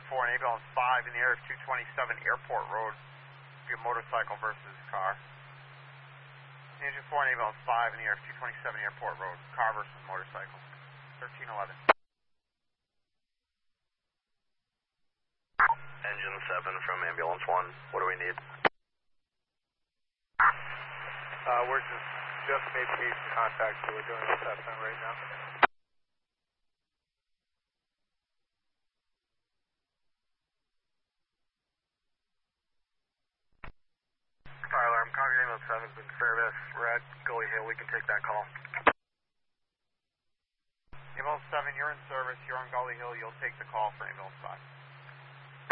4 and ambulance 5 in the area of 227 Airport Road. Be a motorcycle versus car. Engine 4 and ambulance 5 in the area of 227 Airport Road. Car versus motorcycle. 1311. Engine 7 from ambulance 1. What do we need? We're just made case contact, so we're doing assessment right now. Fire alarm, Concord ambulance 7 has been service. We're at Gully Hill. We can take that call. Ambulance 7, you're in service. You're on Gully Hill. You'll take the call for ambulance 5.